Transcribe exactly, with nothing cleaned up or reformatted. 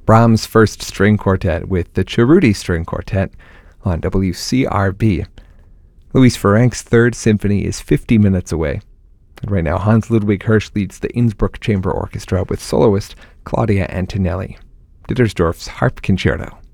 Brahms' First String Quartet with the Cerruti String Quartet on W C R B. Louis Ferenc's Third Symphony is fifty minutes away. And right now, Hans Ludwig Hirsch leads the Innsbruck Chamber Orchestra with soloist Claudia Antonelli. Dittersdorf's Harp Concerto.